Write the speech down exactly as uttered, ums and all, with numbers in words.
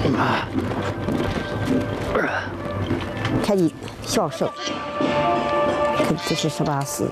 看你小手，看这是十八式。